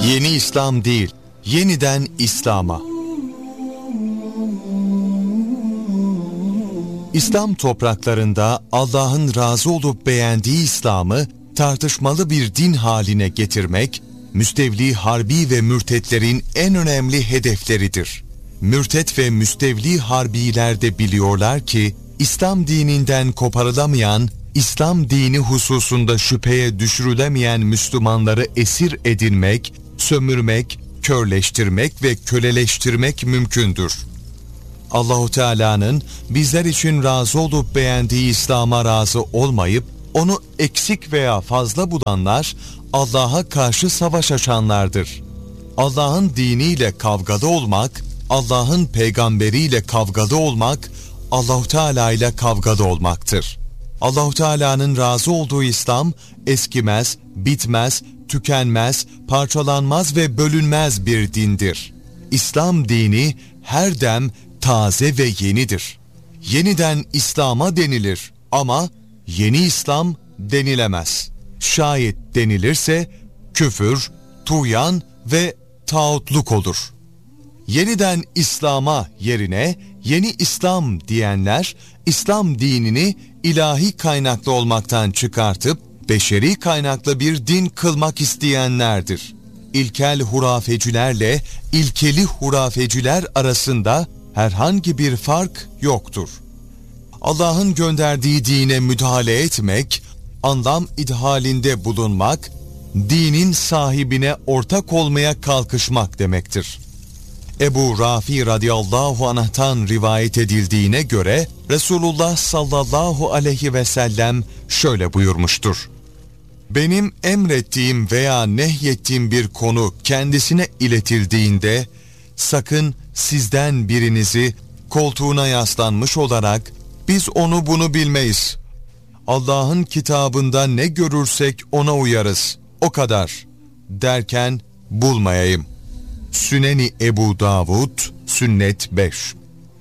Yeni İslam değil, yeniden İslam'a. İslam topraklarında Allah'ın razı olup beğendiği İslam'ı tartışmalı bir din haline getirmek, müstevli harbi ve mürtetlerin en önemli hedefleridir. Mürtet ve müstevli harbiler de biliyorlar ki, İslam dininden koparılamayan, İslam dini hususunda şüpheye düşürülemeyen Müslümanları esir edinmek, sömürmek, körleştirmek ve köleleştirmek mümkündür. Allahu Teala'nın bizler için razı olup beğendiği İslam'a razı olmayıp, onu eksik veya fazla bulanlar, Allah'a karşı savaş açanlardır. Allah'ın diniyle kavgalı olmak, Allah'ın peygamberiyle kavgalı olmak, Allahu Teala ile kavgalı olmaktır. Allahu Teala'nın razı olduğu İslam eskimez, bitmez, tükenmez, parçalanmaz ve bölünmez bir dindir. İslam dini her dem taze ve yenidir. Yeniden İslam'a denilir ama yeni İslam denilemez. Şayet denilirse küfür, tuğyan ve tağutluk olur. Yeniden İslam'a yerine yeni İslam diyenler, İslam dinini ilahi kaynaklı olmaktan çıkartıp beşeri kaynaklı bir din kılmak isteyenlerdir. İlkel hurafecilerle ilkeli hurafeciler arasında herhangi bir fark yoktur. Allah'ın gönderdiği dine müdahale etmek, anlam idhalinde bulunmak, dinin sahibine ortak olmaya kalkışmak demektir. Ebu Rafi radıyallahu anh'tan rivayet edildiğine göre Resulullah sallallahu aleyhi ve sellem şöyle buyurmuştur: benim emrettiğim veya nehyettiğim bir konu kendisine iletildiğinde sakın sizden birinizi koltuğuna yaslanmış olarak biz onu bunu bilmeyiz, Allah'ın kitabında ne görürsek ona uyarız, o kadar derken bulmayayım. Süneni Ebu Davud, Sünnet 5.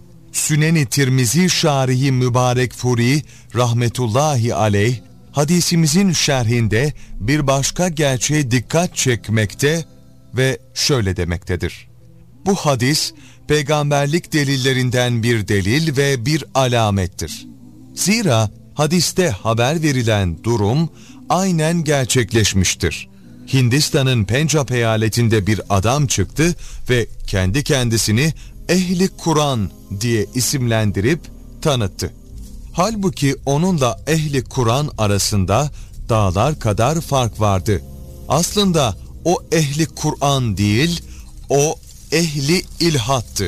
Süneni Tirmizi Şarihi Mübarek Furi rahmetullahi aleyh hadisimizin şerhinde bir başka gerçeğe dikkat çekmekte ve şöyle demektedir: bu hadis peygamberlik delillerinden bir delil ve bir alamettir. Zira hadiste haber verilen durum aynen gerçekleşmiştir. Hindistan'ın Pencap eyaletinde bir adam çıktı ve kendi kendisini Ehli Kur'an diye isimlendirip tanıttı. Halbuki onunla Ehli Kur'an arasında dağlar kadar fark vardı. Aslında o Ehli Kur'an değil, o Ehli İlhattı.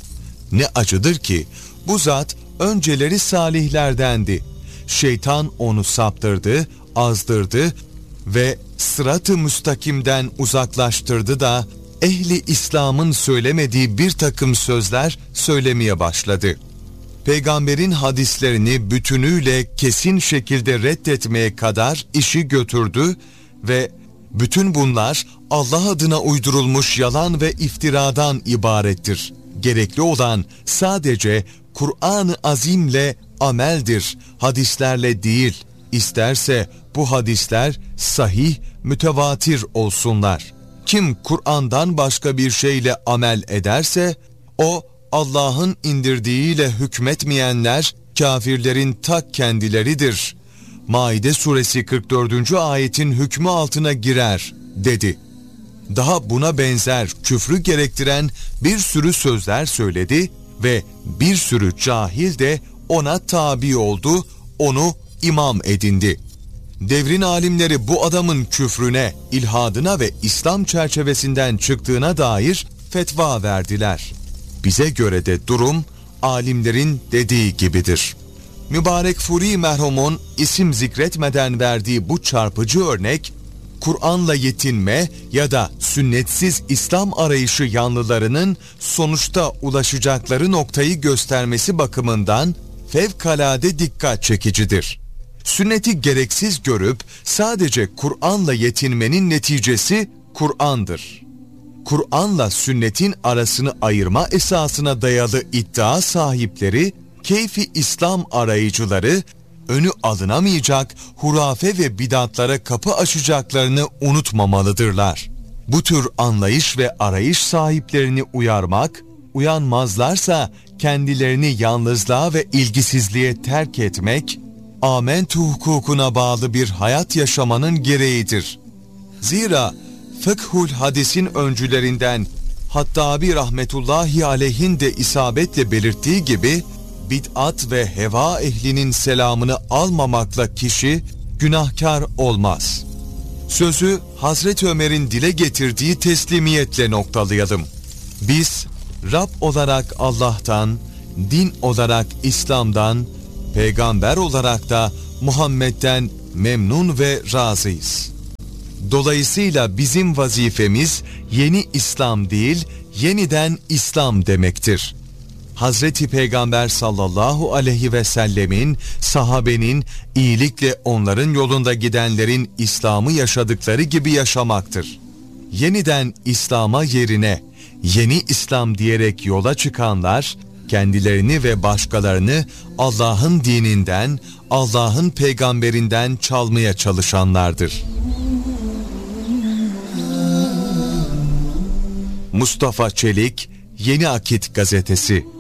Ne acıdır ki bu zat önceleri salihlerdendi. Şeytan onu saptırdı, azdırdı ve sırat-ı müstakimden uzaklaştırdı da ehli İslam'ın söylemediği bir takım sözler söylemeye başladı. Peygamberin hadislerini bütünüyle kesin şekilde reddetmeye kadar işi götürdü ve bütün bunlar Allah adına uydurulmuş yalan ve iftiradan ibarettir. Gerekli olan sadece Kur'an-ı Azim'le ameldir, hadislerle değil. İsterse bu hadisler sahih, mütevatir olsunlar. Kim Kur'an'dan başka bir şeyle amel ederse, o Allah'ın indirdiğiyle hükmetmeyenler kafirlerin ta kendileridir. Maide suresi 44. ayetin hükmü altına girer dedi. Daha buna benzer küfrü gerektiren bir sürü sözler söyledi ve bir sürü cahil de ona tabi oldu, onu imam edindi. Devrin alimleri bu adamın küfrüne, ilhadına ve İslam çerçevesinden çıktığına dair fetva verdiler. Bize göre de durum alimlerin dediği gibidir. Mübarek Furi merhumun isim zikretmeden verdiği bu çarpıcı örnek, Kur'an'la yetinme ya da sünnetsiz İslam arayışı yanlılarının sonuçta ulaşacakları noktayı göstermesi bakımından fevkalade dikkat çekicidir. Sünneti gereksiz görüp sadece Kur'an'la yetinmenin neticesi Kur'an'dır. Kur'an'la sünnetin arasını ayırma esasına dayalı iddia sahipleri, keyfi İslam arayıcıları, önü alınamayacak hurafe ve bidatlara kapı açacaklarını unutmamalıdırlar. Bu tür anlayış ve arayış sahiplerini uyarmak, uyanmazlarsa kendilerini yalnızlığa ve ilgisizliğe terk etmek, âmentü hukukuna bağlı bir hayat yaşamanın gereğidir. Zira Fıkhul Hadis'in öncülerinden Hattabi rahmetullahi aleyhin de isabetle belirttiği gibi, bid'at ve heva ehlinin selamını almamakla kişi günahkar olmaz. Sözü Hazreti Ömer'in dile getirdiği teslimiyetle noktalayalım. Biz Rab olarak Allah'tan, din olarak İslam'dan, peygamber olarak da Muhammed'den memnun ve razıyız. Dolayısıyla bizim vazifemiz yeni İslam değil, yeniden İslam demektir. Hazreti Peygamber sallallahu aleyhi ve sellemin, sahabenin, iyilikle onların yolunda gidenlerin İslam'ı yaşadıkları gibi yaşamaktır. Yeniden İslam'a yerine yeni İslam diyerek yola çıkanlar, kendilerini ve başkalarını Allah'ın dininden, Allah'ın peygamberinden çalmaya çalışanlardır. Mustafa Çelik, Yeni Akit Gazetesi.